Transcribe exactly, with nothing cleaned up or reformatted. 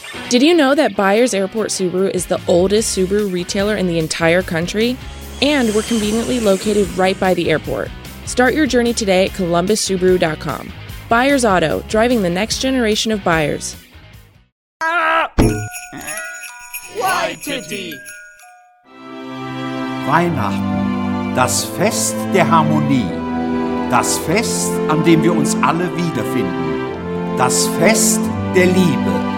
Did you know that Byers Airport Subaru is the oldest Subaru retailer in the entire country? And we're conveniently located right by the airport. Start your journey today at columbus subaru dot com. Byers Auto, driving the next generation of buyers. Waititi. Weihnachten, das Fest der Harmonie, das Fest, an dem wir uns alle wiederfinden, das Fest der Liebe.